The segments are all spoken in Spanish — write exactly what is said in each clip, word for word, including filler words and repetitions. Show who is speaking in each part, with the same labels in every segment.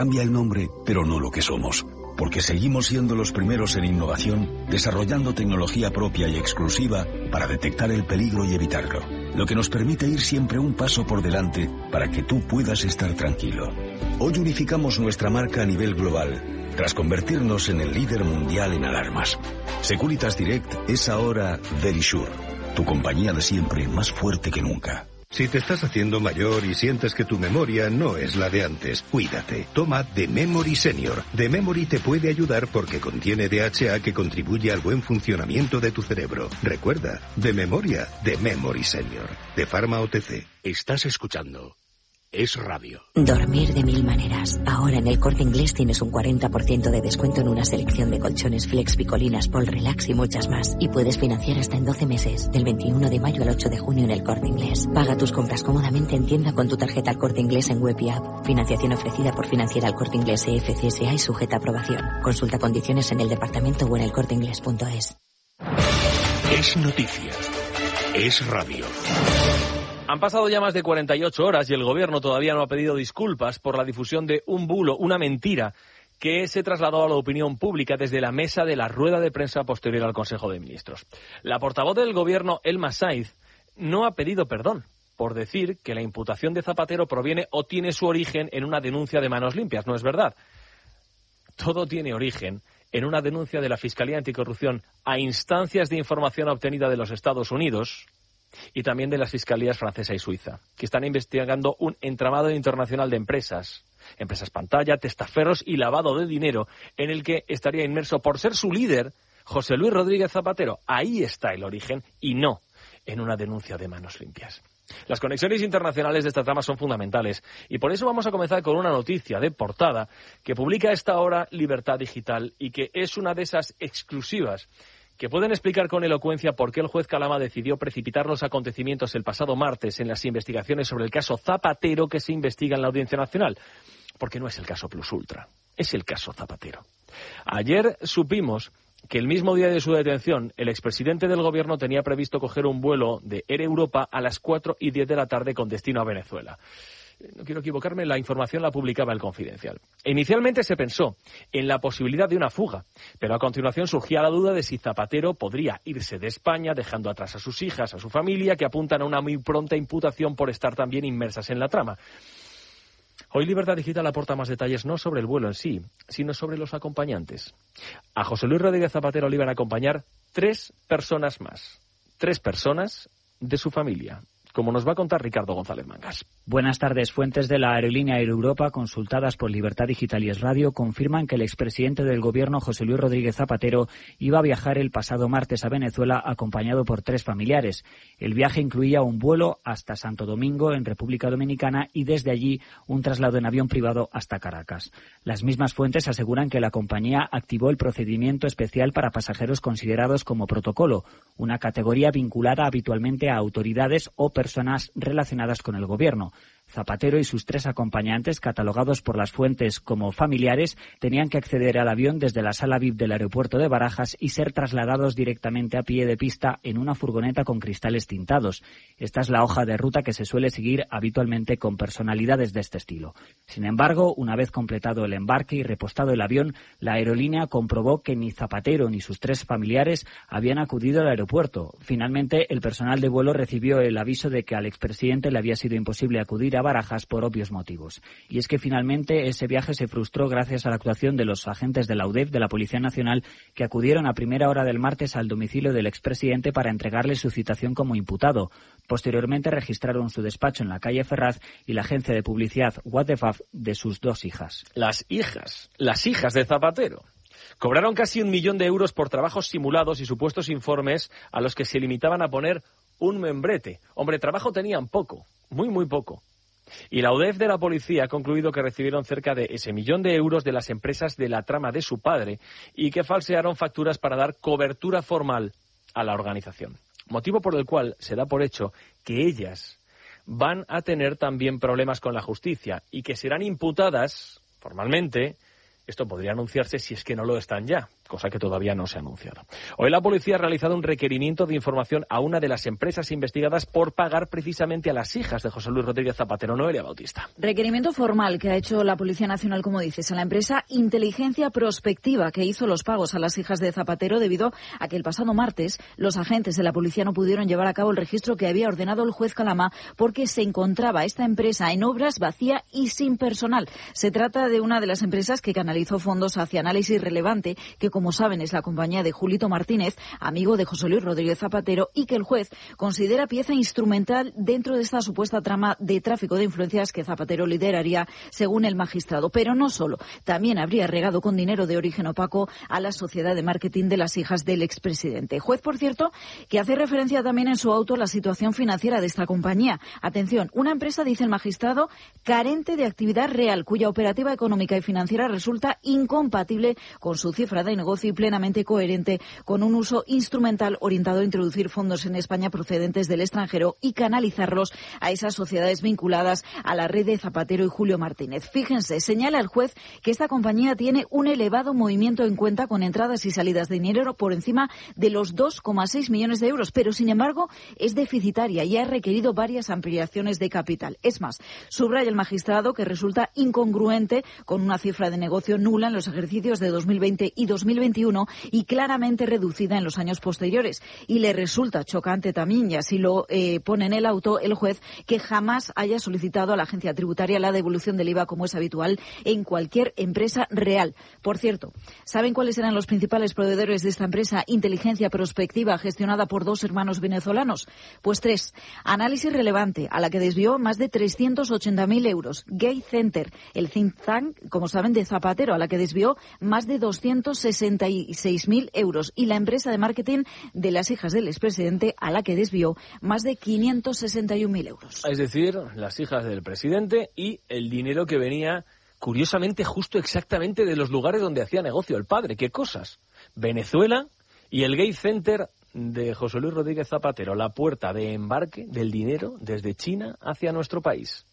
Speaker 1: Cambia el nombre, pero no lo que somos. Porque seguimos siendo los primeros en innovación, desarrollando tecnología propia y exclusiva para detectar el peligro y evitarlo. Lo que nos permite ir siempre un paso por delante para que tú puedas estar tranquilo. Hoy unificamos nuestra marca a nivel global, tras convertirnos en el líder mundial en alarmas. Securitas Direct es ahora Verisure, tu compañía de siempre más fuerte que nunca.
Speaker 2: Si te estás haciendo mayor y sientes que tu memoria no es la de antes, cuídate. Toma The Memory Senior. The Memory te puede ayudar porque contiene D H A que contribuye al buen funcionamiento de tu cerebro. Recuerda, de memoria, The Memory Senior. De Pharma O T C.
Speaker 3: Estás escuchando Es Radio.
Speaker 4: Dormir de mil maneras. Ahora en el Corte Inglés tienes un cuarenta por ciento de descuento en una selección de colchones Flex, Picolinas, Pol Relax y muchas más. Y puedes financiar hasta en doce meses, del veintiuno de mayo al ocho de junio en el Corte Inglés. Paga tus compras cómodamente en tienda con tu tarjeta El Corte Inglés en web y app. Financiación ofrecida por Financiera El Corte Inglés E F C S A y sujeta a aprobación. Consulta condiciones en el departamento o en el corte inglés punto es.
Speaker 3: Es noticia. Es radio.
Speaker 5: Han pasado ya más de cuarenta y ocho horas y el gobierno todavía no ha pedido disculpas por la difusión de un bulo, una mentira, que se trasladó a la opinión pública desde la mesa de la rueda de prensa posterior al Consejo de Ministros. La portavoz del gobierno, Elma Saiz, no ha pedido perdón por decir que la imputación de Zapatero proviene o tiene su origen en una denuncia de manos limpias. No es verdad. Todo tiene origen en una denuncia de la Fiscalía Anticorrupción a instancias de información obtenida de los Estados Unidos y también de las fiscalías francesa y suiza, que están investigando un entramado internacional de empresas, empresas pantalla, testaferros y lavado de dinero, en el que estaría inmerso, por ser su líder, José Luis Rodríguez Zapatero. Ahí está el origen, y no en una denuncia de manos limpias. Las conexiones internacionales de esta trama son fundamentales, y por eso vamos a comenzar con una noticia de portada que publica a esta hora Libertad Digital, y que es una de esas exclusivas que pueden explicar con elocuencia por qué el juez Calama decidió precipitar los acontecimientos el pasado martes en las investigaciones sobre el caso Zapatero que se investiga en la Audiencia Nacional. Porque no es el caso Plus Ultra, es el caso Zapatero. Ayer supimos que el mismo día de su detención, el expresidente del gobierno tenía previsto coger un vuelo de Air Europa a las cuatro y diez de la tarde con destino a Venezuela. No quiero equivocarme, la información la publicaba El Confidencial. Inicialmente se pensó en la posibilidad de una fuga, pero a continuación surgía la duda de si Zapatero podría irse de España dejando atrás a sus hijas, a su familia, que apuntan a una muy pronta imputación por estar también inmersas en la trama. Hoy Libertad Digital aporta más detalles no sobre el vuelo en sí, sino sobre los acompañantes. A José Luis Rodríguez Zapatero le iban a acompañar tres personas más, tres personas de su familia, como nos va a contar Ricardo González Mangas.
Speaker 6: Buenas tardes. Fuentes de la aerolínea Air Europa, consultadas por Libertad Digital y Es Radio, confirman que el expresidente del gobierno, José Luis Rodríguez Zapatero, iba a viajar el pasado martes a Venezuela acompañado por tres familiares. El viaje incluía un vuelo hasta Santo Domingo, en República Dominicana, y desde allí un traslado en avión privado hasta Caracas. Las mismas fuentes aseguran que la compañía activó el procedimiento especial para pasajeros considerados como protocolo, una categoría vinculada habitualmente a autoridades o personas relacionadas con el gobierno. Zapatero y sus tres acompañantes, catalogados por las fuentes como familiares, tenían que acceder al avión desde la sala V I P del aeropuerto de Barajas y ser trasladados directamente a pie de pista en una furgoneta con cristales tintados. Esta es la hoja de ruta que se suele seguir habitualmente con personalidades de este estilo. Sin embargo, una vez completado el embarque y repostado el avión, la aerolínea comprobó que ni Zapatero ni sus tres familiares habían acudido al aeropuerto. Finalmente, el personal de vuelo recibió el aviso de que al expresidente le había sido imposible acudir a Barajas por obvios motivos. Y es que finalmente ese viaje se frustró gracias a la actuación de los agentes de la U D E F, de la Policía Nacional, que acudieron a primera hora del martes al domicilio del expresidente para entregarle su citación como imputado. Posteriormente registraron su despacho en la calle Ferraz y la agencia de publicidad What the Fuck de sus dos hijas.
Speaker 5: Las hijas, las hijas de Zapatero. Cobraron casi un millón de euros por trabajos simulados y supuestos informes a los que se limitaban a poner un membrete. Hombre, trabajo tenían poco, muy muy poco. Y la U D E F de la policía ha concluido que recibieron cerca de ese millón de euros de las empresas de la trama de su padre y que falsearon facturas para dar cobertura formal a la organización. Motivo por el cual se da por hecho que ellas van a tener también problemas con la justicia y que serán imputadas formalmente. Esto podría anunciarse si es que no lo están ya, cosa que todavía no se ha anunciado. Hoy la policía ha realizado un requerimiento de información a una de las empresas investigadas por pagar precisamente a las hijas de José Luis Rodríguez Zapatero. Noelia Bautista.
Speaker 7: Requerimiento formal que ha hecho la Policía Nacional, como dices, a la empresa Inteligencia Prospectiva, que hizo los pagos a las hijas de Zapatero debido a que el pasado martes los agentes de la policía no pudieron llevar a cabo el registro que había ordenado el juez Calama porque se encontraba esta empresa en obras, vacía y sin personal. Se trata de una de las empresas que canalizó fondos hacia Análisis Relevante, que como saben es la compañía de Julito Martínez, amigo de José Luis Rodríguez Zapatero, y que el juez considera pieza instrumental dentro de esta supuesta trama de tráfico de influencias que Zapatero lideraría, según el magistrado. Pero no solo, también habría regado con dinero de origen opaco a la sociedad de marketing de las hijas del expresidente. Juez, por cierto, que hace referencia también en su auto a la situación financiera de esta compañía. Atención, una empresa, dice el magistrado, carente de actividad real, cuya operativa económica y financiera resulta incompatible con su cifra de negocio y plenamente coherente con un uso instrumental orientado a introducir fondos en España procedentes del extranjero y canalizarlos a esas sociedades vinculadas a la red de Zapatero y Julio Martínez. Fíjense, señala el juez que esta compañía tiene un elevado movimiento en cuenta con entradas y salidas de dinero por encima de los dos coma seis millones de euros, pero sin embargo es deficitaria y ha requerido varias ampliaciones de capital. Es más, subraya el magistrado que resulta incongruente con una cifra de negocio nula en los ejercicios de dos mil veinte y dos mil veintiuno y claramente reducida en los años posteriores. Y le resulta chocante también, y así lo eh, pone en el auto el juez, que jamás haya solicitado a la agencia tributaria la devolución del I V A como es habitual en cualquier empresa real. Por cierto, ¿saben cuáles eran los principales proveedores de esta empresa Inteligencia Prospectiva gestionada por dos hermanos venezolanos? Pues tres. Análisis Relevante, a la que desvió más de trescientos ochenta mil euros. Gate Center, el think tank, como saben, de Zapatero, a la que desvió más de doscientos sesenta y seis mil euros. Y la empresa de marketing de las hijas del expresidente, a la que desvió más de quinientos sesenta y un mil euros.
Speaker 5: Es decir, las hijas del presidente y el dinero que venía, curiosamente, justo exactamente de los lugares donde hacía negocio el padre. ¿Qué cosas? Venezuela y el Gate Center de José Luis Rodríguez Zapatero, la puerta de embarque del dinero desde China hacia nuestro país.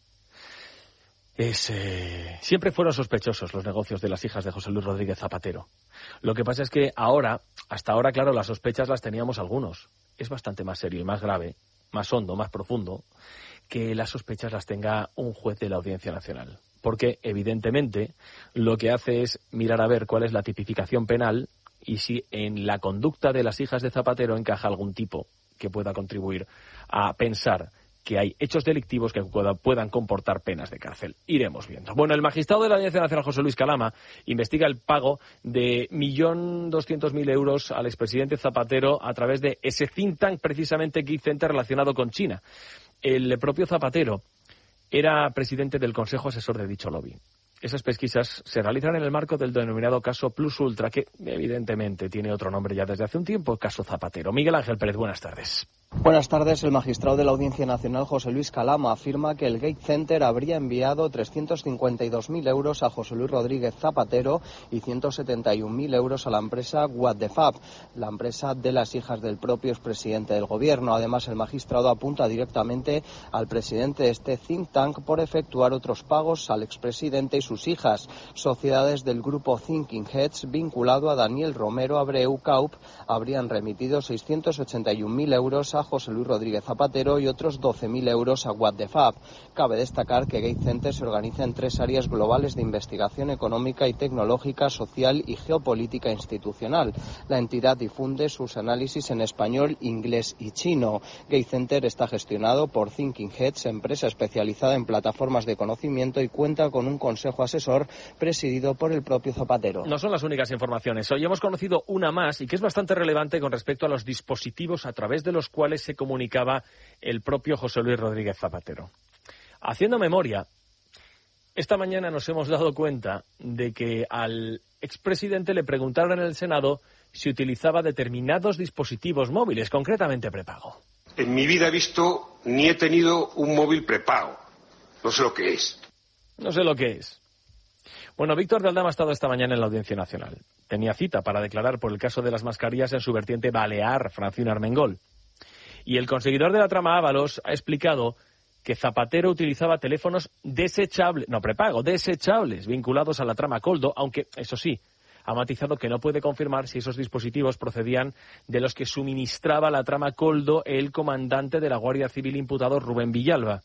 Speaker 5: Es, eh, siempre fueron sospechosos los negocios de las hijas de José Luis Rodríguez Zapatero. Lo que pasa es que ahora, hasta ahora, claro, las sospechas las teníamos algunos. Es bastante más serio y más grave, más hondo, más profundo, que las sospechas las tenga un juez de la Audiencia Nacional. Porque, evidentemente, lo que hace es mirar a ver cuál es la tipificación penal y si en la conducta de las hijas de Zapatero encaja algún tipo que pueda contribuir a pensar que hay hechos delictivos que pueda, puedan comportar penas de cárcel. Iremos viendo. Bueno, el magistrado de la Audiencia Nacional, José Luis Calama, investiga el pago de un millón doscientos mil euros al expresidente Zapatero a través de ese think tank, precisamente Gate Center, relacionado con China. El propio Zapatero era presidente del Consejo Asesor de dicho lobby. Esas pesquisas se realizan en el marco del denominado caso Plus Ultra, que evidentemente tiene otro nombre ya desde hace un tiempo, el caso Zapatero. Miguel Ángel Pérez, buenas tardes.
Speaker 8: Buenas tardes. El magistrado de la Audiencia Nacional, José Luis Calama, afirma que el Gate Center habría enviado trescientos cincuenta y dos mil euros a José Luis Rodríguez Zapatero y ciento setenta y un mil euros a la empresa What the Fab, la empresa de las hijas del propio expresidente del gobierno. Además, el magistrado apunta directamente al presidente de este think tank por efectuar otros pagos al expresidente y sus hijas, sociedades del grupo Thinking Heads vinculado a Daniel Romero Abreu Kaup, habrían remitido seiscientos ochenta y un mil euros a José Luis Rodríguez Zapatero y otros doce mil euros a What the Fab. Cabe destacar que Gate Center se organiza en tres áreas globales de investigación económica y tecnológica, social y geopolítica institucional. La entidad difunde sus análisis en español, inglés y chino. Gate Center está gestionado por Thinking Heads, empresa especializada en plataformas de conocimiento, y cuenta con un consejo asesor presidido por el propio Zapatero.
Speaker 5: No son las únicas informaciones. Hoy hemos conocido una más y que es bastante relevante con respecto a los dispositivos a través de los cuales se comunicaba el propio José Luis Rodríguez Zapatero. Haciendo memoria, esta mañana nos hemos dado cuenta de que al expresidente le preguntaron en el Senado si utilizaba determinados dispositivos móviles, concretamente prepago.
Speaker 9: En mi vida he visto ni he tenido un móvil prepago. No sé lo que es.
Speaker 5: No sé lo que es. Bueno, Víctor de Aldama ha estado esta mañana en la Audiencia Nacional. Tenía cita para declarar por el caso de las mascarillas en su vertiente balear, Francino Armengol. Y el conseguidor de la trama Ábalos ha explicado que Zapatero utilizaba teléfonos desechables, no prepago, desechables, vinculados a la trama Coldo, aunque, eso sí, ha matizado que no puede confirmar si esos dispositivos procedían de los que suministraba la trama Koldo el comandante de la Guardia Civil imputado Rubén Villalba.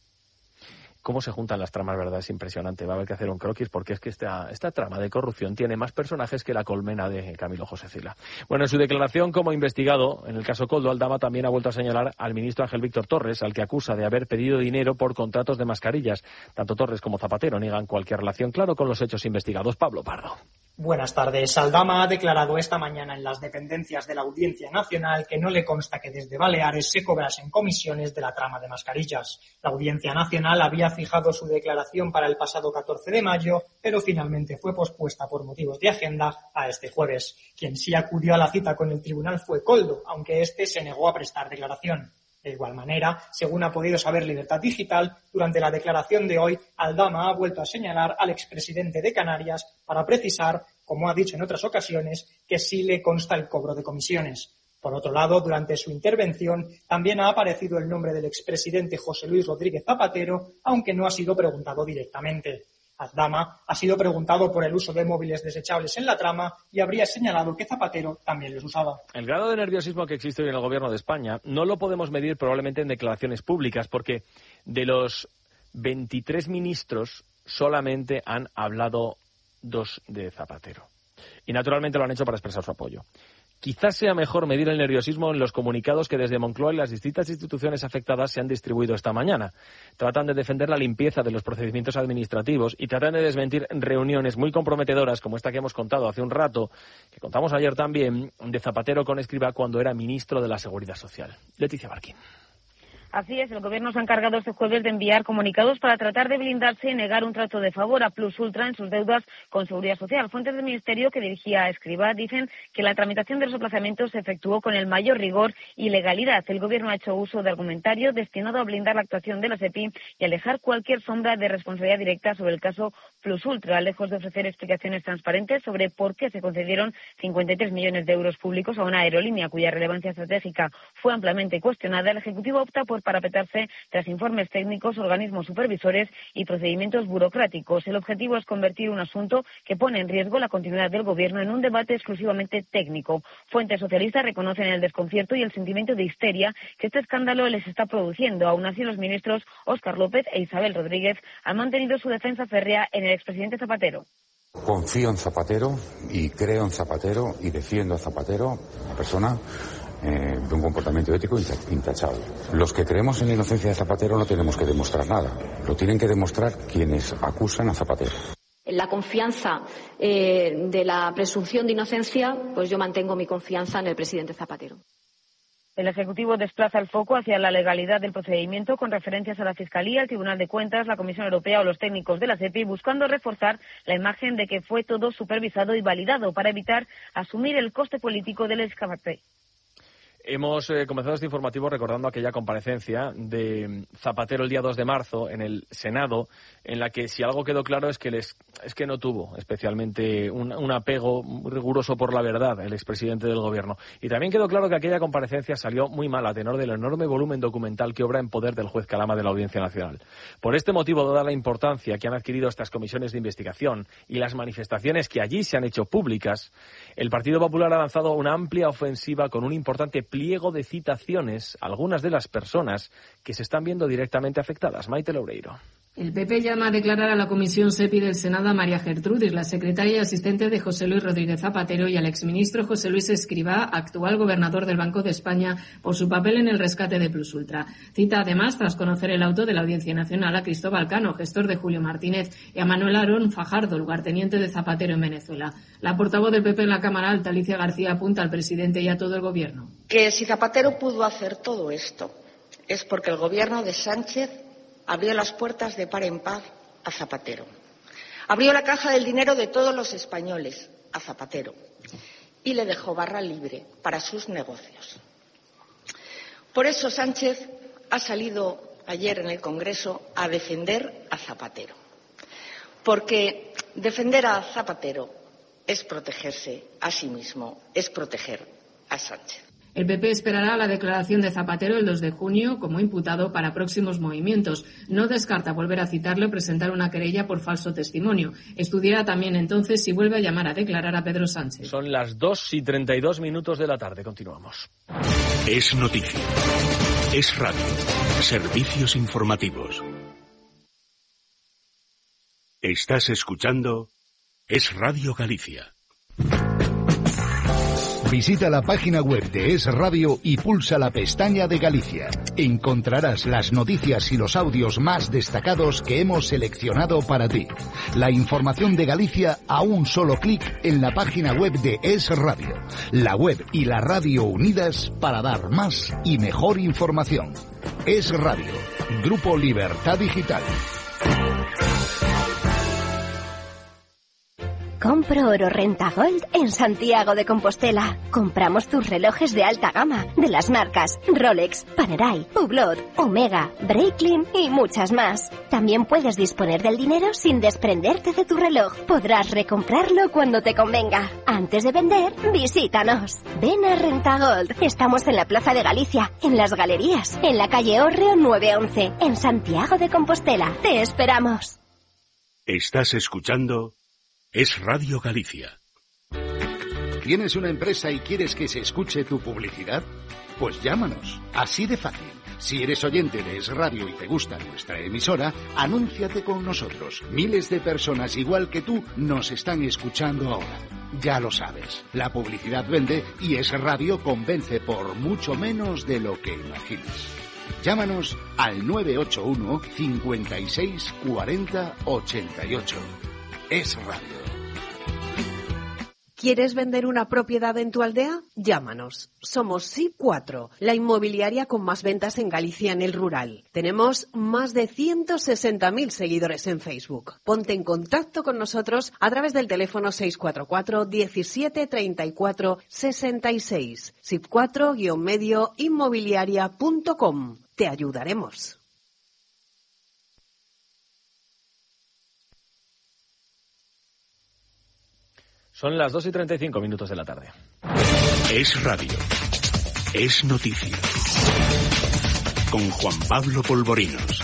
Speaker 5: Cómo se juntan las tramas, ¿verdad? Es impresionante. Va a haber que hacer un croquis porque es que esta, esta trama de corrupción tiene más personajes que la colmena de Camilo José Cela. Bueno, en su declaración como investigado en el caso Koldo, Aldama también ha vuelto a señalar al ministro Ángel Víctor Torres, al que acusa de haber pedido dinero por contratos de mascarillas. Tanto Torres como Zapatero niegan cualquier relación, claro, con los hechos investigados. Pablo Pardo.
Speaker 10: Buenas tardes. Aldama ha declarado esta mañana en las dependencias de la Audiencia Nacional que no le consta que desde Baleares se cobrasen comisiones de la trama de mascarillas. La Audiencia Nacional había fijado su declaración para el pasado catorce de mayo, pero finalmente fue pospuesta por motivos de agenda a este jueves. Quien sí acudió a la cita con el tribunal fue Koldo, aunque este se negó a prestar declaración. De igual manera, según ha podido saber Libertad Digital, durante la declaración de hoy, Aldama ha vuelto a señalar al expresidente de Canarias para precisar, como ha dicho en otras ocasiones, que sí le consta el cobro de comisiones. Por otro lado, durante su intervención, también ha aparecido el nombre del expresidente José Luis Rodríguez Zapatero, aunque no ha sido preguntado directamente. Aldama ha sido preguntado por el uso de móviles desechables en la trama y habría señalado que Zapatero también los usaba.
Speaker 5: El grado de nerviosismo que existe hoy en el Gobierno de España no lo podemos medir probablemente en declaraciones públicas, porque de los veintitrés ministros solamente han hablado dos de Zapatero. Y naturalmente lo han hecho para expresar su apoyo. Quizás sea mejor medir el nerviosismo en los comunicados que desde Moncloa y las distintas instituciones afectadas se han distribuido esta mañana. Tratan de defender la limpieza de los procedimientos administrativos y tratan de desmentir reuniones muy comprometedoras como esta que hemos contado hace un rato, que contamos ayer también, de Zapatero con Escrivá cuando era ministro de la Seguridad Social. Leticia Barquín.
Speaker 11: Así es, el Gobierno se ha encargado este jueves de enviar comunicados para tratar de blindarse y negar un trato de favor a Plus Ultra en sus deudas con Seguridad Social. Fuentes del Ministerio que dirigía a Escrivá dicen que la tramitación de los aplazamientos se efectuó con el mayor rigor y legalidad. El Gobierno ha hecho uso de argumentario destinado a blindar la actuación de la SEPI y alejar cualquier sombra de responsabilidad directa sobre el caso Plus Ultra, lejos de ofrecer explicaciones transparentes sobre por qué se concedieron cincuenta y tres millones de euros públicos a una aerolínea cuya relevancia estratégica fue ampliamente cuestionada. El Ejecutivo opta por parapetarse tras informes técnicos, organismos supervisores y procedimientos burocráticos. El objetivo es convertir un asunto que pone en riesgo la continuidad del Gobierno en un debate exclusivamente técnico. Fuentes socialistas reconocen el desconcierto y el sentimiento de histeria que este escándalo les está produciendo. Aún así, los ministros Óscar López e Isabel Rodríguez han mantenido su defensa férrea en el expresidente Zapatero.
Speaker 12: Confío en Zapatero y creo en Zapatero y defiendo a Zapatero, una persona Eh, de un comportamiento ético intachable. Los que creemos en la inocencia de Zapatero no tenemos que demostrar nada, lo tienen que demostrar quienes acusan a Zapatero.
Speaker 13: En la confianza eh, de la presunción de inocencia, pues yo mantengo mi confianza en el presidente Zapatero.
Speaker 11: El Ejecutivo desplaza el foco hacia la legalidad del procedimiento con referencias a la Fiscalía, el Tribunal de Cuentas, la Comisión Europea o los técnicos de la SEPI, buscando reforzar la imagen de que fue todo supervisado y validado para evitar asumir el coste político del escape.
Speaker 5: Hemos eh, comenzado este informativo recordando aquella comparecencia de Zapatero el día dos de marzo en el Senado, en la que si algo quedó claro es que les, es que no tuvo especialmente un, un apego riguroso por la verdad el expresidente del Gobierno. Y también quedó claro que aquella comparecencia salió muy mal a tenor del enorme volumen documental que obra en poder del juez Calama de la Audiencia Nacional. Por este motivo, dada la importancia que han adquirido estas comisiones de investigación y las manifestaciones que allí se han hecho públicas, el Partido Popular ha lanzado una amplia ofensiva con un importante pliego de citaciones a algunas de las personas que se están viendo directamente afectadas. Maite Loureiro.
Speaker 14: El P P llama a declarar a la Comisión SEPI del Senado a María Gertrudis, la secretaria y asistente de José Luis Rodríguez Zapatero, y al exministro José Luis Escrivá, actual gobernador del Banco de España, por su papel en el rescate de Plus Ultra. Cita además, tras conocer el auto de la Audiencia Nacional, a Cristóbal Cano, gestor de Julio Martínez, y a Manuel Aarón Fajardo, lugarteniente de Zapatero en Venezuela. La portavoz del P P en la Cámara Alta, Alicia García, apunta al presidente y a todo el Gobierno.
Speaker 15: Que si Zapatero pudo hacer todo esto es porque el Gobierno de Sánchez abrió las puertas de par en par a Zapatero. Abrió la caja del dinero de todos los españoles a Zapatero y le dejó barra libre para sus negocios. Por eso Sánchez ha salido ayer en el Congreso a defender a Zapatero. Porque defender a Zapatero es protegerse a sí mismo, es proteger a Sánchez.
Speaker 14: El P P esperará la declaración de Zapatero el dos de junio como imputado para próximos movimientos. No descarta volver a citarle o presentar una querella por falso testimonio. Estudiará también entonces si vuelve a llamar a declarar a Pedro Sánchez.
Speaker 5: Son las dos y treinta y dos minutos de la tarde. Continuamos.
Speaker 3: Es noticia. Es radio. Servicios informativos. Estás escuchando Es Radio Galicia.
Speaker 16: Visita la página web de Es Radio y pulsa la pestaña de Galicia. Encontrarás las noticias y los audios más destacados que hemos seleccionado para ti. La información de Galicia a un solo clic en la página web de Es Radio. La web y la radio unidas para dar más y mejor información. Es Radio. Grupo Libertad Digital.
Speaker 17: Compro oro Renta Gold en Santiago de Compostela. Compramos tus relojes de alta gama, de las marcas Rolex, Panerai, Hublot, Omega, Breitling y muchas más. También puedes disponer del dinero sin desprenderte de tu reloj. Podrás recomprarlo cuando te convenga. Antes de vender, visítanos. Ven a Renta Gold. Estamos en la Plaza de Galicia, en Las Galerías, en la calle Hórreo nueve once, en Santiago de Compostela. Te esperamos.
Speaker 3: Estás escuchando Es Radio Galicia.
Speaker 16: ¿Tienes una empresa y quieres que se escuche tu publicidad? Pues llámanos, así de fácil. Si eres oyente de Es Radio y te gusta nuestra emisora, anúnciate con nosotros. Miles de personas igual que tú nos están escuchando ahora. Ya lo sabes, la publicidad vende y Es Radio convence por mucho menos de lo que imaginas. Llámanos al nueve ocho uno, cincuenta y seis, cuarenta, ochenta y ocho. Es Radio.
Speaker 18: ¿Quieres vender una propiedad en tu aldea? Llámanos. Somos S I P cuatro, la inmobiliaria con más ventas en Galicia en el rural. Tenemos más de ciento sesenta mil seguidores en Facebook. Ponte en contacto con nosotros a través del teléfono seis cuatro cuatro, diecisiete, treinta y cuatro, sesenta y seis. S I P cuatro guion medio inmobiliaria punto com. Te ayudaremos.
Speaker 5: Son las dos y treinta y cinco minutos de la tarde.
Speaker 3: Es Radio. Es noticia. Con Juan Pablo Polvorinos.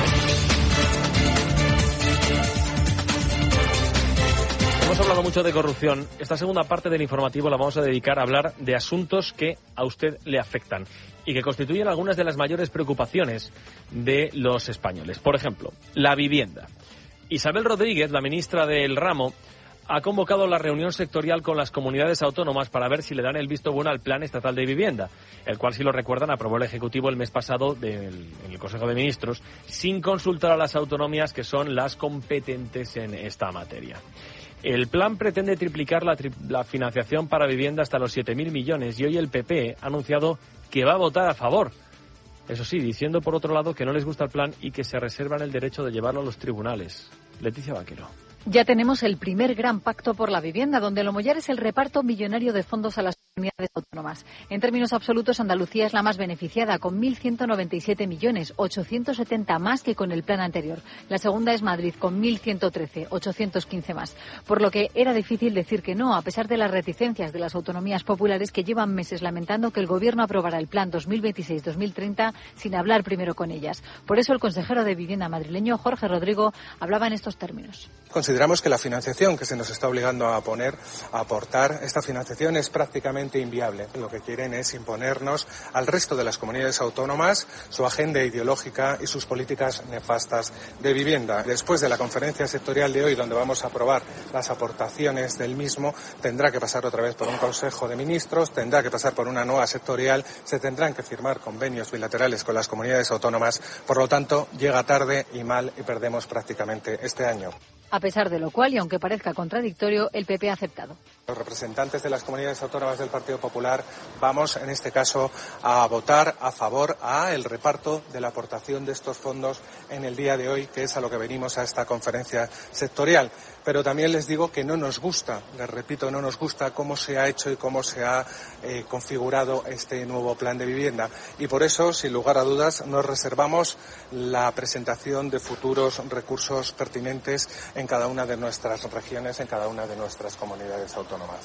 Speaker 5: Hemos hablado mucho de corrupción. Esta segunda parte del informativo la vamos a dedicar a hablar de asuntos que a usted le afectan y que constituyen algunas de las mayores preocupaciones de los españoles. Por ejemplo, la vivienda. Isabel Rodríguez, la ministra del ramo, ha convocado la reunión sectorial con las comunidades autónomas para ver si le dan el visto bueno al Plan Estatal de Vivienda, el cual, si lo recuerdan, aprobó el Ejecutivo el mes pasado del, en el Consejo de Ministros, sin consultar a las autonomías que son las competentes en esta materia. El plan pretende triplicar la, tri la financiación para vivienda hasta los siete mil millones y hoy el P P ha anunciado que va a votar a favor. Eso sí, diciendo por otro lado que no les gusta el plan y que se reservan el derecho de llevarlo a los tribunales. Leticia Vaquero.
Speaker 19: Ya tenemos el primer gran pacto por la vivienda, donde lo mollar es el reparto millonario de fondos a las comunidades autónomas. En términos absolutos, Andalucía es la más beneficiada, con mil ciento noventa y siete millones, ochocientos setenta más que con el plan anterior. La segunda es Madrid, con mil ciento trece, ochocientos quince más. Por lo que era difícil decir que no, a pesar de las reticencias de las autonomías populares que llevan meses lamentando que el Gobierno aprobará el plan dos mil veintiséis dos mil treinta sin hablar primero con ellas. Por eso el consejero de Vivienda madrileño, Jorge Rodrigo, hablaba en estos términos.
Speaker 20: Consideramos que la financiación que se nos está obligando a poner, a aportar, esta financiación es prácticamente inviable. Lo que quieren es imponernos al resto de las comunidades autónomas su agenda ideológica y sus políticas nefastas de vivienda. Después de la conferencia sectorial de hoy, donde vamos a aprobar las aportaciones del mismo, tendrá que pasar otra vez por un Consejo de Ministros, tendrá que pasar por una nueva sectorial, se tendrán que firmar convenios bilaterales con las comunidades autónomas. Por lo tanto, llega tarde y mal y perdemos prácticamente este año.
Speaker 19: A pesar de lo cual, y aunque parezca contradictorio, el P P ha aceptado.
Speaker 20: Los representantes de las comunidades autónomas del Partido Popular vamos, en este caso, a votar a favor a el reparto de la aportación de estos fondos en el día de hoy, que es a lo que venimos a esta conferencia sectorial. Pero también les digo que no nos gusta, les repito, no nos gusta cómo se ha hecho y cómo se ha eh, configurado este nuevo plan de vivienda. Y por eso, sin lugar a dudas, nos reservamos la presentación de futuros recursos pertinentes en cada una de nuestras regiones, en cada una de nuestras comunidades autónomas.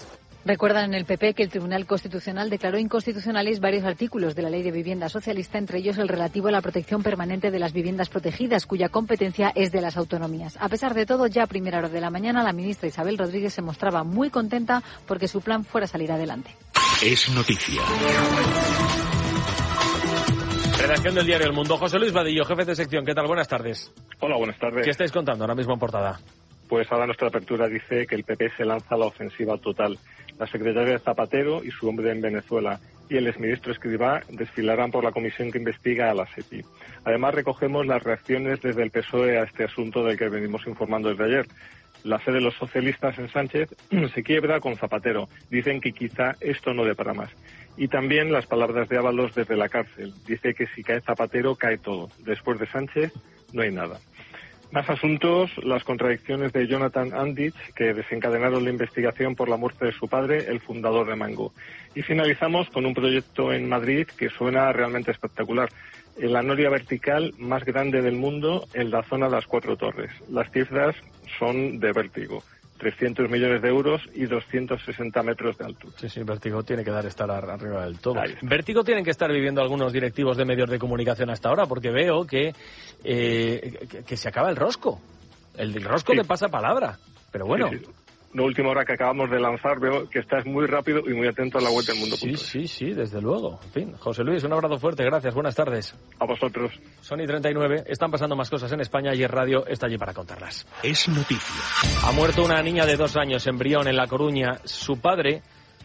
Speaker 19: Recuerdan en el P P que el Tribunal Constitucional declaró inconstitucionales varios artículos de la Ley de Vivienda Socialista, entre ellos el relativo a la protección permanente de las viviendas protegidas, cuya competencia es de las autonomías. A pesar de todo, ya a primera hora de la mañana, la ministra Isabel Rodríguez se mostraba muy contenta porque su plan fuera a salir adelante.
Speaker 3: Es noticia.
Speaker 5: Redacción del diario El Mundo. José Luis Vadillo, jefe de sección. ¿Qué tal? Buenas tardes.
Speaker 21: Hola, buenas tardes.
Speaker 5: ¿Qué estáis contando ahora mismo en portada?
Speaker 21: Pues ahora nuestra apertura dice que el P P se lanza a la ofensiva total. La secretaria Zapatero y su hombre en Venezuela y el exministro Escrivá desfilarán por la comisión que investiga a la SEPI. Además, recogemos las reacciones desde el P S O E a este asunto del que venimos informando desde ayer. La sede de los socialistas en Sánchez se quiebra con Zapatero. Dicen que quizá esto no dé para más. Y también las palabras de Ábalos desde la cárcel. Dice que si cae Zapatero, cae todo. Después de Sánchez, no hay nada. Más asuntos, las contradicciones de Jonathan Andich, que desencadenaron la investigación por la muerte de su padre, el fundador de Mango. Y finalizamos con un proyecto en Madrid que suena realmente espectacular. La noria vertical más grande del mundo en la zona de las Cuatro Torres. Las cifras son de vértigo. trescientos millones de euros y doscientos sesenta metros de altura.
Speaker 5: Sí, sí, vértigo tiene que dar estar arriba del todo. Vértigo tienen que estar viviendo algunos directivos de medios de comunicación hasta ahora, porque veo que, eh, que, que se acaba el rosco. El del rosco
Speaker 21: sí.
Speaker 5: de pasapalabra. Pero bueno...
Speaker 21: Sí, sí. La última hora que acabamos de lanzar, veo que estás muy rápido y muy atento a la web del mundo.
Speaker 5: Sí, sí, sí, desde luego. En fin, José Luis, un abrazo fuerte, gracias, buenas tardes.
Speaker 21: A vosotros.
Speaker 5: Son y treinta y nueve, están pasando más cosas en España y el radio está allí para contarlas.
Speaker 3: Es noticia.
Speaker 5: Ha muerto una niña de dos años, embrión, en La Coruña. Su padre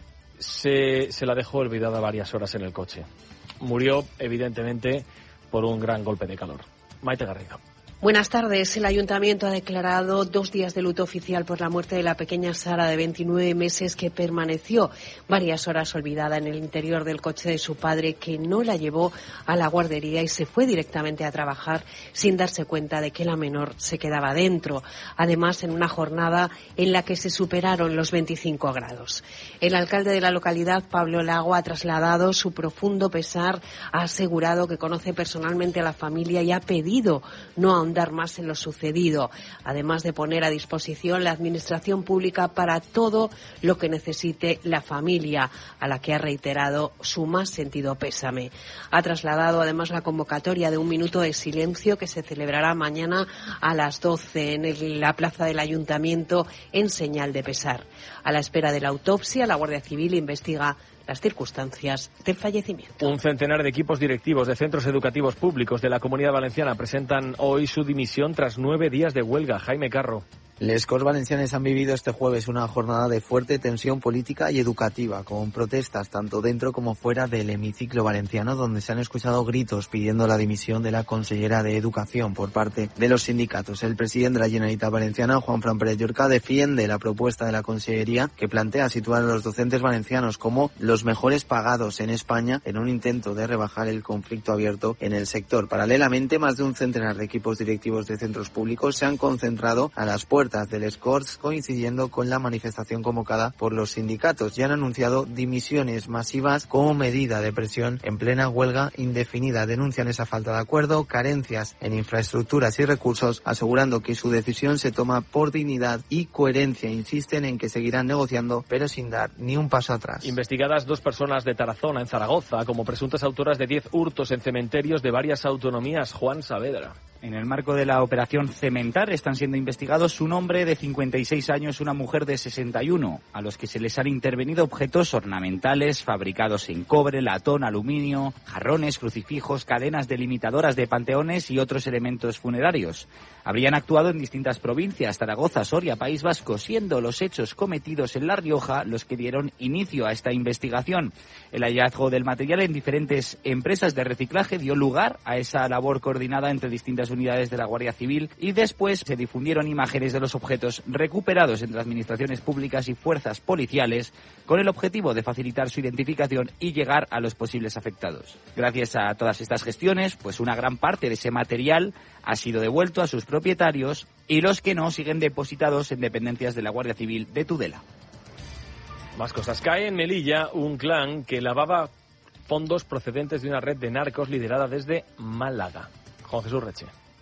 Speaker 5: se, se la dejó olvidada varias horas en el coche. Murió, evidentemente, por un gran golpe de calor. Maite Garrido.
Speaker 18: Buenas tardes. El Ayuntamiento ha declarado dos días de luto oficial por la muerte de la pequeña Sara, de veintinueve meses, que permaneció varias horas olvidada en el interior del coche de su padre, que no la llevó a la guardería y se fue directamente a trabajar sin darse cuenta de que la menor se quedaba dentro. Además, en una jornada en la que se superaron los veinticinco grados. El alcalde de la localidad, Pablo Lago, ha trasladado su profundo pesar, ha asegurado que conoce personalmente a la familia y ha pedido no ahondar dar más en lo sucedido, además de poner a disposición la administración pública para todo lo que necesite la familia, a la que ha reiterado su más sentido pésame. Ha trasladado además la convocatoria de un minuto de silencio que se celebrará mañana a las doce en la plaza del Ayuntamiento en señal de pesar. A la espera de la autopsia, la Guardia Civil investiga las circunstancias del fallecimiento.
Speaker 5: Un centenar de equipos directivos de centros educativos públicos de la Comunidad Valenciana presentan hoy su dimisión tras nueve días de huelga. Jaime Carro.
Speaker 22: Les Corts Valencianes han vivido este jueves una jornada de fuerte tensión política y educativa, con protestas tanto dentro como fuera del hemiciclo valenciano, donde se han escuchado gritos pidiendo la dimisión de la consellera de Educación por parte de los sindicatos. El presidente de la Generalitat Valenciana, Juanfran Pérez Llorca, defiende la propuesta de la consellería que plantea situar a los docentes valencianos como los mejores pagados en España, en un intento de rebajar el conflicto abierto en el sector. Paralelamente, más de un centenar de equipos directivos de centros públicos se han concentrado a las puertas de Les Corts, coincidiendo con la manifestación convocada por los sindicatos, y han anunciado dimisiones masivas como medida de presión en plena huelga indefinida. Denuncian esa falta de acuerdo, carencias en infraestructuras y recursos, asegurando que su decisión se toma por dignidad y coherencia. Insisten en que seguirán negociando, pero sin dar ni un paso atrás.
Speaker 5: Investigadas dos personas de Tarazona, en Zaragoza, como presuntas autoras de diez hurtos en cementerios de varias autonomías. Juan Saavedra.
Speaker 23: En el marco de la operación Cementar están siendo investigados un hombre de cincuenta y seis años y una mujer de sesenta y uno, a los que se les han intervenido objetos ornamentales fabricados en cobre, latón, aluminio, jarrones, crucifijos, cadenas delimitadoras de panteones y otros elementos funerarios. Habrían actuado en distintas provincias, Zaragoza, Soria, País Vasco, siendo los hechos cometidos en La Rioja los que dieron inicio a esta investigación. El hallazgo del material en diferentes empresas de reciclaje dio lugar a esa labor coordinada entre distintas unidades de la Guardia Civil, y después se difundieron imágenes de los objetos recuperados entre administraciones públicas y fuerzas policiales, con el objetivo de facilitar su identificación y llegar a los posibles afectados. Gracias a todas estas gestiones, pues una gran parte de ese material ha sido devuelto a sus propietarios, y los que no siguen depositados en dependencias de la Guardia Civil de Tudela.
Speaker 5: Más cosas. Cae en Melilla un clan que lavaba fondos procedentes de una red de narcos liderada desde Málaga. Juan Jesús Reche.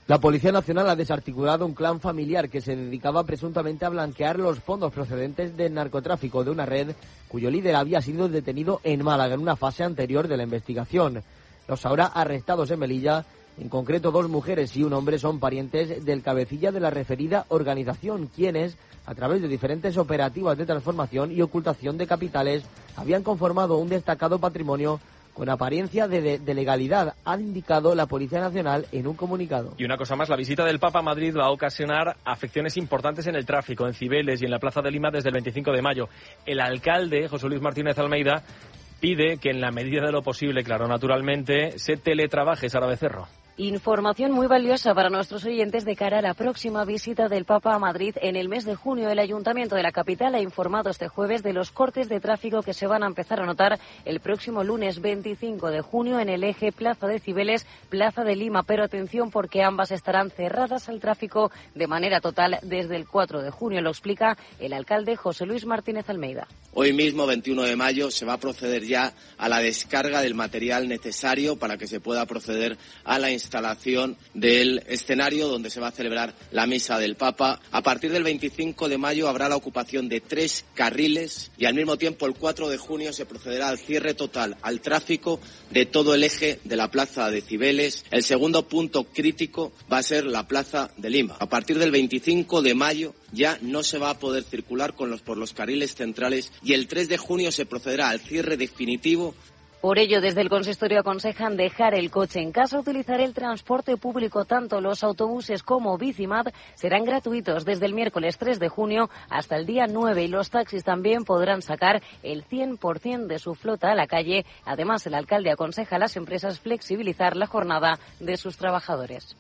Speaker 1: La Policía Nacional ha desarticulado un clan familiar que se dedicaba presuntamente a blanquear los fondos procedentes del narcotráfico de una red cuyo líder había sido detenido en Málaga en una fase anterior de la investigación. Los ahora arrestados en Melilla, en concreto dos mujeres y un hombre, son parientes del cabecilla de la referida organización, quienes, a través de diferentes operativas de transformación y ocultación de capitales, habían conformado un destacado patrimonio con apariencia de, de, de legalidad, ha indicado la Policía Nacional en un comunicado.
Speaker 5: Y una cosa más, la visita del Papa a Madrid va a ocasionar afecciones importantes en el tráfico, en Cibeles y en la Plaza de Lima desde el veinticinco de mayo. El alcalde, José Luis Martínez Almeida, pide que en la medida de lo posible, claro, naturalmente, se teletrabaje. Sara Becerro.
Speaker 2: Información muy valiosa para nuestros oyentes de cara a la próxima visita del Papa a Madrid en el mes de junio. El Ayuntamiento de la capital ha informado este jueves de los cortes de tráfico que se van a empezar a notar el próximo lunes veinticinco de junio en el eje Plaza de Cibeles, Plaza de Lima. Pero atención, porque ambas estarán cerradas al tráfico de manera total desde el cuatro de junio. Lo explica el alcalde José Luis Martínez Almeida.
Speaker 4: Hoy mismo, veintiuno de mayo, se va a proceder ya a la descarga del material necesario para que se pueda proceder a la instalación del escenario donde se va a celebrar la misa del Papa. A partir del veinticinco de mayo habrá la ocupación de tres carriles y al mismo tiempo el cuatro de junio se procederá al cierre total al tráfico de todo el eje de la Plaza de Cibeles. El segundo punto crítico va a ser la Plaza de Lima. A partir del veinticinco de mayo ya no se va a poder circular con los, por los carriles centrales y el tres de junio se procederá al cierre definitivo.
Speaker 2: Por ello, desde el consistorio aconsejan dejar el coche en casa, utilizar el transporte público. Tanto los autobuses como Bicimad serán gratuitos desde el miércoles tres de junio hasta el día nueve y los taxis también podrán sacar el cien por ciento de su flota a la calle. Además, el alcalde aconseja a las empresas flexibilizar la jornada de sus trabajadores.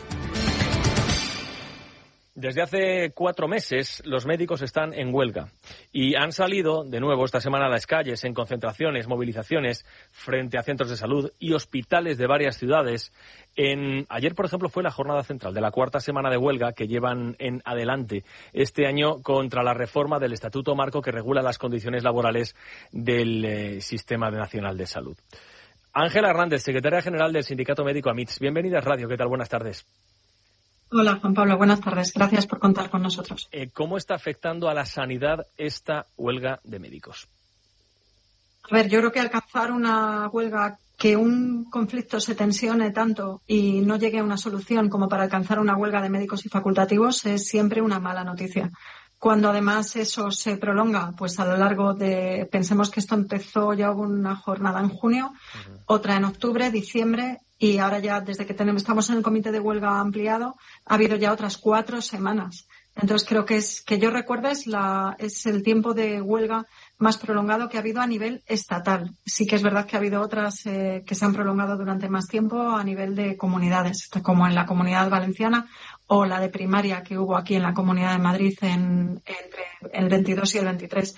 Speaker 5: Desde hace cuatro meses los médicos están en huelga y han salido de nuevo esta semana a las calles en concentraciones, movilizaciones frente a centros de salud y hospitales de varias ciudades. En, ayer, por ejemplo, fue la jornada central de la cuarta semana de huelga que llevan en adelante este año contra la reforma del Estatuto Marco que regula las condiciones laborales del eh, Sistema Nacional de Salud. Ángela Hernández, secretaria general del Sindicato Médico AMITS. Bienvenida a Radio. ¿Qué tal? Buenas tardes.
Speaker 24: Hola, Juan Pablo. Buenas tardes. Gracias por contar con nosotros.
Speaker 5: Eh, ¿Cómo está afectando a la sanidad esta huelga de médicos?
Speaker 24: A ver, yo creo que alcanzar una huelga, que un conflicto se tensione tanto y no llegue a una solución como para alcanzar una huelga de médicos y facultativos, es siempre una mala noticia. Cuando además eso se prolonga, pues a lo largo de, pensemos que esto empezó, ya hubo una jornada en junio, uh-huh. otra en octubre, diciembre, y ahora ya desde que tenemos, estamos en el comité de huelga ampliado, ha habido ya otras cuatro semanas. Entonces creo que es, que yo recuerdo es la, es el tiempo de huelga más prolongado que ha habido a nivel estatal. Sí que es verdad que ha habido otras eh, que se han prolongado durante más tiempo a nivel de comunidades, como en la Comunidad Valenciana o la de primaria que hubo aquí en la Comunidad de Madrid en, entre el veintidós y el veintitrés.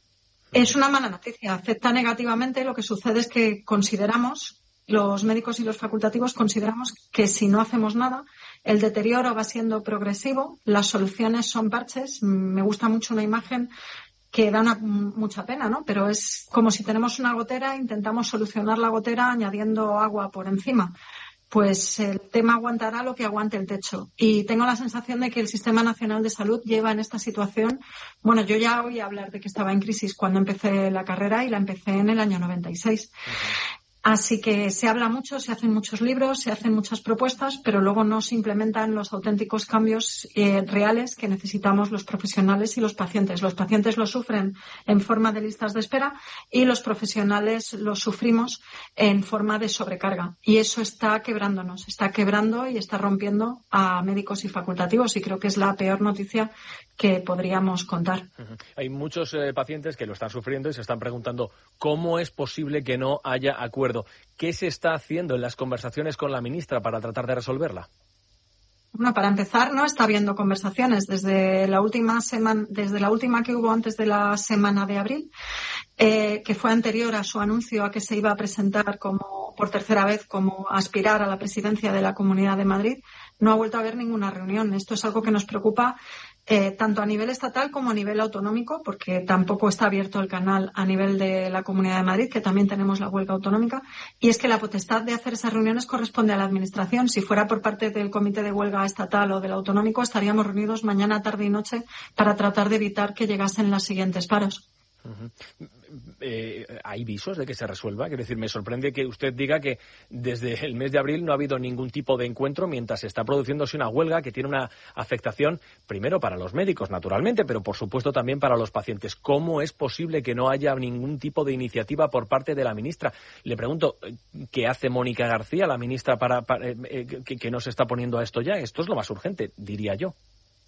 Speaker 24: Es una mala noticia. Afecta negativamente. Lo que sucede es que consideramos, los médicos y los facultativos consideramos que si no hacemos nada, el deterioro va siendo progresivo, las soluciones son parches. Me gusta mucho una imagen que da una, mucha pena, ¿no? Pero es como si tenemos una gotera, intentamos solucionar la gotera añadiendo agua por encima. Pues el tema aguantará lo que aguante el techo. Y tengo la sensación de que el Sistema Nacional de Salud lleva en esta situación. Bueno, yo ya oí hablar de que estaba en crisis cuando empecé la carrera y la empecé en el año noventa y seis. Uh-huh. Así que se habla mucho, se hacen muchos libros, se hacen muchas propuestas, pero luego no se implementan los auténticos cambios eh, reales que necesitamos los profesionales y los pacientes. Los pacientes lo sufren en forma de listas de espera y los profesionales lo sufrimos en forma de sobrecarga. Y eso está quebrándonos, está quebrando y está rompiendo a médicos y facultativos y creo que es la peor noticia que podríamos contar.
Speaker 5: Uh-huh. Hay muchos eh, pacientes que lo están sufriendo y se están preguntando cómo es posible que no haya acuerdo. ¿Qué se está haciendo en las conversaciones con la ministra para tratar de resolverla?
Speaker 24: Bueno, para empezar, no está habiendo conversaciones desde la última semana, desde la última que hubo antes de la semana de abril, eh, que fue anterior a su anuncio a que se iba a presentar como por tercera vez como aspirar a la presidencia de la Comunidad de Madrid. No ha vuelto a haber ninguna reunión. Esto es algo que nos preocupa eh, tanto a nivel estatal como a nivel autonómico, porque tampoco está abierto el canal a nivel de la Comunidad de Madrid, que también tenemos la huelga autonómica, y es que la potestad de hacer esas reuniones corresponde a la Administración. Si fuera por parte del Comité de Huelga Estatal o del autonómico, estaríamos reunidos mañana, tarde y noche para tratar de evitar que llegasen los siguientes paros.
Speaker 5: Uh-huh. Eh, ¿Hay visos de que se resuelva? Quiero decir, me sorprende que usted diga que desde el mes de abril no ha habido ningún tipo de encuentro mientras está produciéndose una huelga que tiene una afectación, primero para los médicos, naturalmente, pero por supuesto también para los pacientes. ¿Cómo es posible que no haya ningún tipo de iniciativa por parte de la ministra? Le pregunto, ¿qué hace Mónica García, la ministra, para, para eh, que, que no se está poniendo a esto ya? Esto es lo más urgente, diría yo.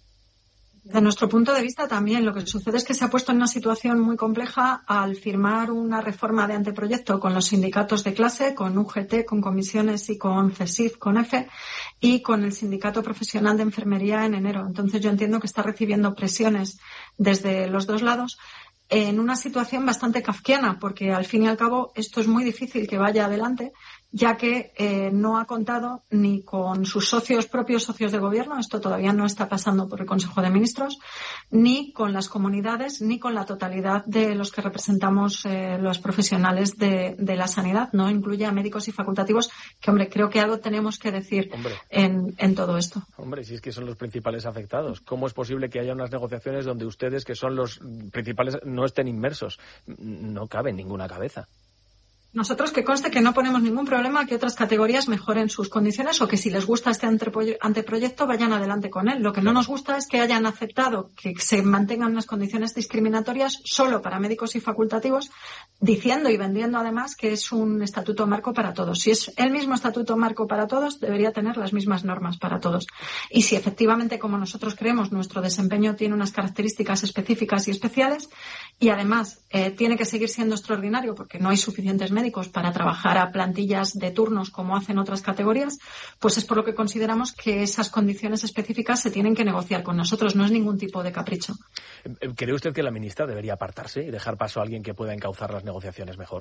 Speaker 24: De nuestro punto de vista también lo que sucede es que se ha puesto en una situación muy compleja al firmar una reforma de anteproyecto con los sindicatos de clase, con U G T, con comisiones y con CESIF, con E F E y con el Sindicato Profesional de Enfermería en enero. Entonces yo entiendo que está recibiendo presiones desde los dos lados en una situación bastante kafkiana, porque al fin y al cabo esto es muy difícil que vaya adelante, ya que eh, no ha contado ni con sus socios, propios socios de gobierno, esto todavía no está pasando por el Consejo de Ministros, ni con las comunidades, ni con la totalidad de los que representamos eh, los profesionales de, de la sanidad, no incluye a médicos y facultativos, que hombre, creo que algo tenemos que decir en, en todo esto.
Speaker 5: Hombre, si es que son los principales afectados, ¿cómo es posible que haya unas negociaciones donde ustedes, que son los principales, no estén inmersos? No cabe en ninguna cabeza.
Speaker 24: Nosotros, que conste que no ponemos ningún problema que otras categorías mejoren sus condiciones o que si les gusta este anteproyecto vayan adelante con él. Lo que no nos gusta es que hayan aceptado que se mantengan unas condiciones discriminatorias solo para médicos y facultativos, diciendo y vendiendo además que es un estatuto marco para todos. Si es el mismo estatuto marco para todos, debería tener las mismas normas para todos. Y si efectivamente, como nosotros creemos, nuestro desempeño tiene unas características específicas y especiales y además eh, tiene que seguir siendo extraordinario porque no hay suficientes médicos para trabajar a plantillas de turnos como hacen otras categorías, pues es por lo que consideramos que esas condiciones específicas se tienen que negociar con nosotros, no es ningún tipo de capricho.
Speaker 5: ¿Cree usted que la ministra debería apartarse y dejar paso a alguien que pueda encauzar las negociaciones mejor?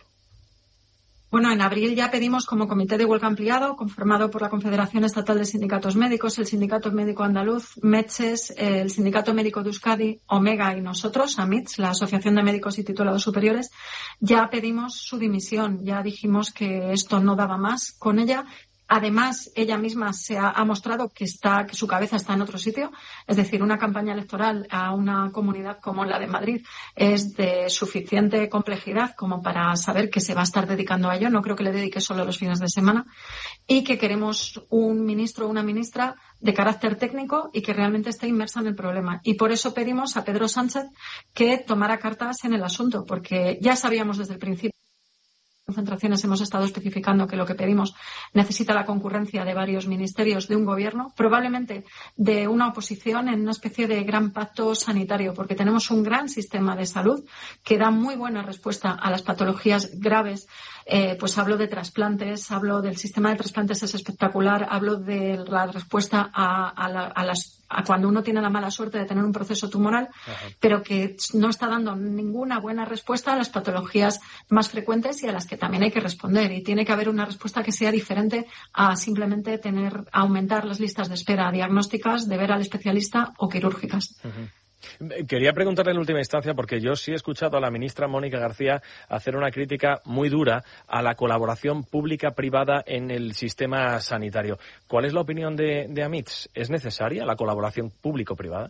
Speaker 24: Bueno, en abril ya pedimos como comité de huelga ampliado, conformado por la Confederación Estatal de Sindicatos Médicos, el Sindicato Médico Andaluz, METSES, el Sindicato Médico de Euskadi, Omega y nosotros, AMITS, la Asociación de Médicos y Titulados Superiores, ya pedimos su dimisión, ya dijimos que esto no daba más con ella. Además, ella misma se ha, ha mostrado que está, que su cabeza está en otro sitio. Es decir, una campaña electoral a una comunidad como la de Madrid es de suficiente complejidad como para saber que se va a estar dedicando a ello. No creo que le dedique solo los fines de semana. Y que queremos un ministro o una ministra de carácter técnico y que realmente esté inmersa en el problema. Y por eso pedimos a Pedro Sánchez que tomara cartas en el asunto, porque ya sabíamos desde el principio concentraciones hemos estado especificando que lo que pedimos necesita la concurrencia de varios ministerios de un gobierno, probablemente de una oposición en una especie de gran pacto sanitario, porque tenemos un gran sistema de salud que da muy buena respuesta a las patologías graves. Eh, pues hablo de trasplantes, hablo del sistema de trasplantes es espectacular, hablo de la respuesta a, a, la, a las a cuando uno tiene la mala suerte de tener un proceso tumoral, Ajá. pero que no está dando ninguna buena respuesta a las patologías más frecuentes y a las que también hay que responder. Y tiene que haber una respuesta que sea diferente a simplemente tener, a aumentar las listas de espera diagnósticas, de ver al especialista o quirúrgicas. Uh-huh.
Speaker 5: Quería preguntarle en última instancia, porque yo sí he escuchado a la ministra Mónica García hacer una crítica muy dura a la colaboración pública-privada en el sistema sanitario. ¿Cuál es la opinión de, de AMITS? ¿Es necesaria la colaboración público-privada?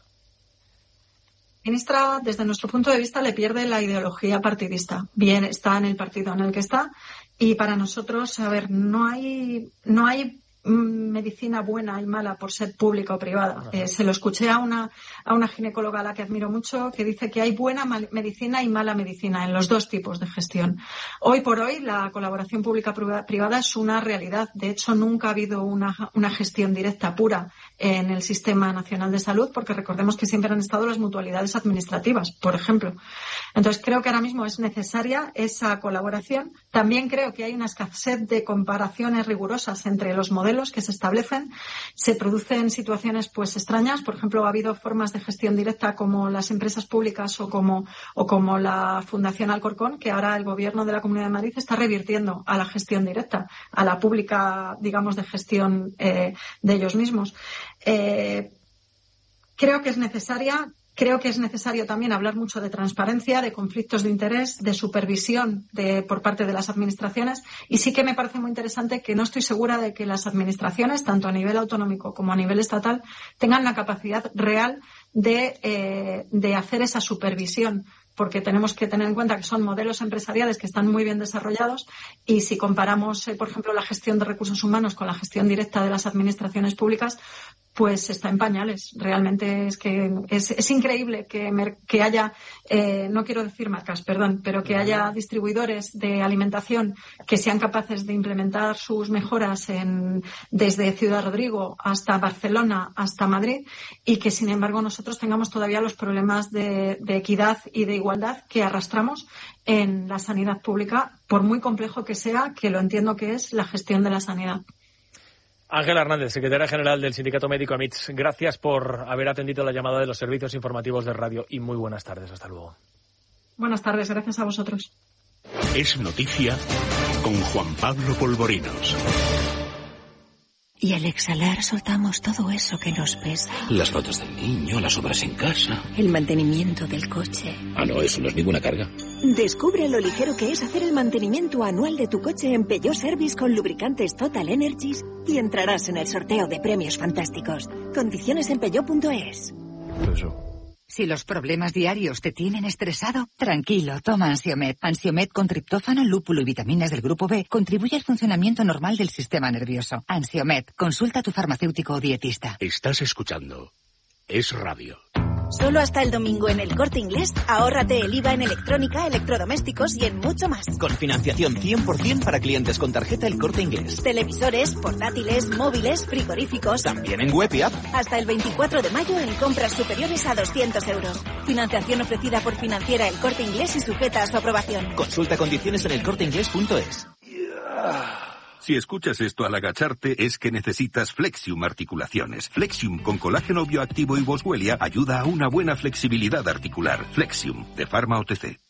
Speaker 24: Ministra, desde nuestro punto de vista, le pierde la ideología partidista. Bien, está en el partido en el que está y para nosotros, a ver, no hay, no hay medicina buena y mala por ser pública o privada. Eh, se lo escuché a una a una ginecóloga a la que admiro mucho que dice que hay buena medicina y mala medicina en los dos tipos de gestión. Hoy por hoy la colaboración pública-privada es una realidad. De hecho, nunca ha habido una, una gestión directa pura en el Sistema Nacional de Salud, porque recordemos que siempre han estado las mutualidades administrativas, por ejemplo. Entonces, creo que ahora mismo es necesaria esa colaboración. También creo que hay una escasez de comparaciones rigurosas entre los modelos que se establecen. Se producen situaciones pues extrañas. Por ejemplo, ha habido formas de gestión directa como las empresas públicas o como, o como la Fundación Alcorcón, que ahora el Gobierno de la Comunidad de Madrid está revirtiendo a la gestión directa, a la pública, digamos, de gestión eh, de ellos mismos. Eh, Creo que es necesaria. Creo que es necesario también hablar mucho de transparencia, de conflictos de interés, de supervisión de, por parte de las administraciones. Y sí que me parece muy interesante que no estoy segura de que las administraciones, tanto a nivel autonómico como a nivel estatal, tengan la capacidad real de, eh, de hacer esa supervisión. Porque tenemos que tener en cuenta que son modelos empresariales que están muy bien desarrollados y si comparamos, eh, por ejemplo, la gestión de recursos humanos con la gestión directa de las administraciones públicas, pues está en pañales. Realmente es que es, es increíble que, que haya, eh, no quiero decir marcas, perdón, pero que haya distribuidores de alimentación que sean capaces de implementar sus mejoras en, desde Ciudad Rodrigo hasta Barcelona, hasta Madrid, y que, sin embargo, nosotros tengamos todavía los problemas de, de equidad y de igualdad que arrastramos en la sanidad pública, por muy complejo que sea, que lo entiendo que es la gestión de la sanidad.
Speaker 5: Ángela Hernández, secretaria general del Sindicato Médico AMITS, gracias por haber atendido la llamada de los servicios informativos de radio y muy buenas tardes. Hasta luego.
Speaker 24: Buenas tardes, gracias a vosotros.
Speaker 3: Es noticia con Juan Pablo Polvorinos.
Speaker 6: Y al exhalar soltamos todo eso que nos pesa.
Speaker 7: Las fotos del niño, las obras en casa.
Speaker 6: El mantenimiento del coche.
Speaker 7: Ah, no, eso no es ninguna carga.
Speaker 6: Descubre lo ligero que es hacer el mantenimiento anual de tu coche en Peugeot Service con lubricantes Total Energies y entrarás en el sorteo de premios fantásticos. Condiciones en peugeot punto es.
Speaker 7: Eso.
Speaker 8: Si los problemas diarios te tienen estresado, tranquilo, toma Ansiomed. Ansiomed con triptófano, lúpulo y vitaminas del grupo B contribuye al funcionamiento normal del sistema nervioso. Ansiomed, consulta a tu farmacéutico o dietista.
Speaker 3: Estás escuchando Es Radio.
Speaker 9: Solo hasta el domingo en El Corte Inglés, ahórrate el I V A en electrónica, electrodomésticos y en mucho más.
Speaker 25: Con financiación cien por ciento para clientes con tarjeta El Corte Inglés.
Speaker 9: Televisores, portátiles, móviles, frigoríficos.
Speaker 25: También en web y app.
Speaker 9: Hasta el veinticuatro de mayo en compras superiores a doscientos euros. Financiación ofrecida por Financiera El Corte Inglés y sujeta a su aprobación.
Speaker 25: Consulta condiciones en el corte inglés punto es.
Speaker 26: Si escuchas esto al agacharte es que necesitas Flexium Articulaciones. Flexium con colágeno bioactivo y boswellia ayuda a una buena flexibilidad articular. Flexium, de Pharma O T C.